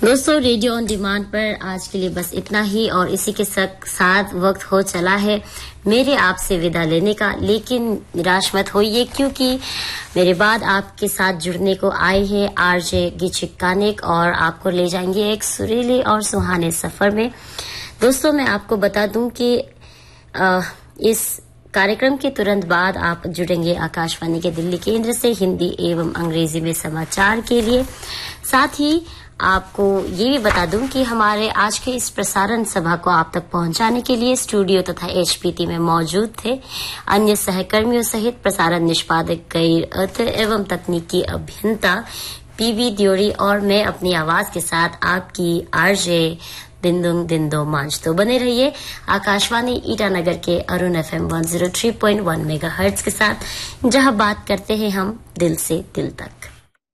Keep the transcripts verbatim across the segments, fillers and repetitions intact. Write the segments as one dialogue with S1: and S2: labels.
S1: दोस्तों, radio on demand पर आज के लिए बस इतना ही और इसी के साथ वक्त हो चला है मेरे आपसे विदा लेने का। लेकिन निराश मत होइए, क्योंकि मेरे बाद आपके साथ जुड़ने को आए हैं आरजे गिचिक कानिक और आपको ले जाएंगे एक सुरीली और सुहाने सफर में। दोस्तों, मैं आपको बता दूं कि आ, इस कार्यक्रम के तुरंत बाद आप जुड़ेंगे आकाशवाणी के दिल्ली केंद्र से हिंदी एवं अंग्रेजी में समाचार के लिए। साथ ही आपको ये भी बता दूं कि हमारे आज के इस प्रसारण सभा को आप तक पहुंचाने के लिए स्टूडियो तथा एचपीटी में मौजूद थे अन्य सहकर्मियों सहित प्रसारण निष्पादक गैर अर्थ एवं तकनीकी अभियंता पीवी द्योरी और मैं अपनी आवाज के साथ आपकी आरजे दिंदुंग दिंदो मांझ। तो बने रहिए आकाशवाणी ईटानगर के अरुण एफएम एक सौ तीन पॉइंट एक मेगाहर्ट्ज के साथ, जहां बात करते हैं हम दिल से दिल तक।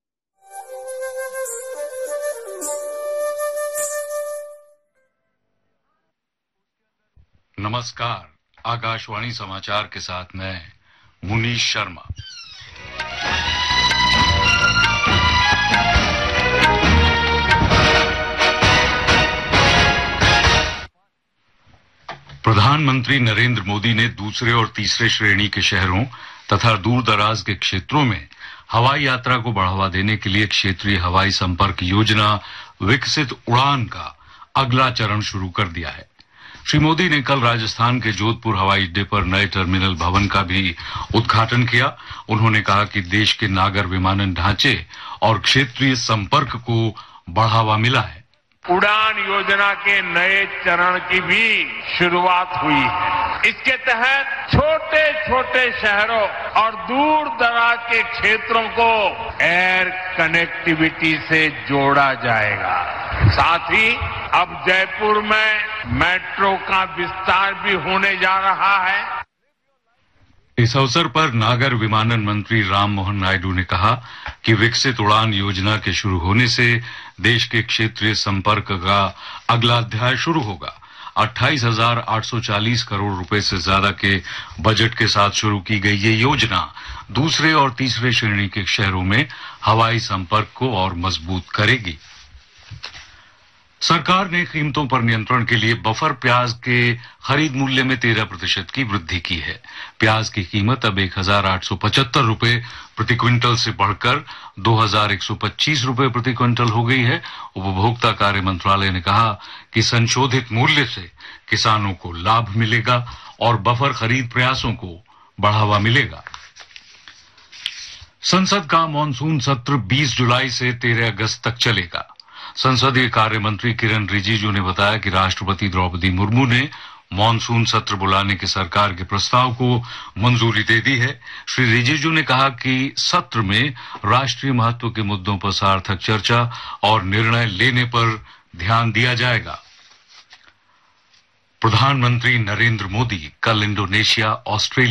S2: नमस्कार, आकाशवाणी समाचार के साथ मैं मुनीश शर्मा। प्रधानमंत्री नरेंद्र मोदी ने दूसरे और तीसरे श्रेणी के शहरों तथा दूर दराज के क्षेत्रों में हवाई यात्रा को बढ़ावा देने के लिए क्षेत्रीय हवाई संपर्क योजना विकसित उड़ान का अगला चरण शुरू कर दिया है। श्री मोदी ने कल राजस्थान के जोधपुर हवाई अड्डे पर नए टर्मिनल भवन का भी उद्घाटन किया। उन्होंने कहा कि देश के नागर विमानन ढांचे और क्षेत्रीय संपर्क को बढ़ावा मिला है।
S3: उड़ान योजना के नए चरण की भी शुरुआत हुई है। इसके तहत छोटे छोटे शहरों और दूर दराज के क्षेत्रों को एयर कनेक्टिविटी से जोड़ा जाएगा। साथ ही अब जयपुर में मेट्रो का विस्तार भी होने जा रहा है।
S2: इस अवसर पर नागर विमानन मंत्री राम मोहन नायडू ने कहा कि विकसित उड़ान योजना के शुरू होने से देश के क्षेत्रीय संपर्क का अगला अध्याय शुरू होगा। अट्ठाईस हजार आठ सौ चालीस करोड़ रुपए से ज्यादा के बजट के साथ शुरू की गई ये योजना दूसरे और तीसरे श्रेणी के शहरों में हवाई संपर्क को और मजबूत करेगी। सरकार ने कीमतों पर नियंत्रण के लिए बफर प्याज के खरीद मूल्य में तेरह प्रतिशत की वृद्धि की है। प्याज की कीमत अब एक हजार आठ सौ पचहत्तर रुपए प्रति क्विंटल से बढ़कर दो हजार एक सौ पच्चीस रुपए प्रति क्विंटल हो गई है। उपभोक्ता कार्य मंत्रालय ने कहा कि संशोधित मूल्य से किसानों को लाभ मिलेगा और बफर खरीद प्रयासों को बढ़ावा मिलेगा। संसद का मॉनसून सत्र बीस जुलाई से तेरह अगस्त तक चलेगा। संसदीय कार्य मंत्री किरण रिजिजू ने बताया कि राष्ट्रपति द्रौपदी मुर्मू ने मॉनसून सत्र बुलाने के सरकार के प्रस्ताव को मंजूरी दे दी है। श्री रिजिजू ने कहा कि सत्र में राष्ट्रीय महत्व के मुद्दों पर सार्थक चर्चा और निर्णय लेने पर ध्यान दिया जाएगा। प्रधानमंत्री नरेंद्र मोदी कल इंडोनेशिया, ऑस्ट्रेलिया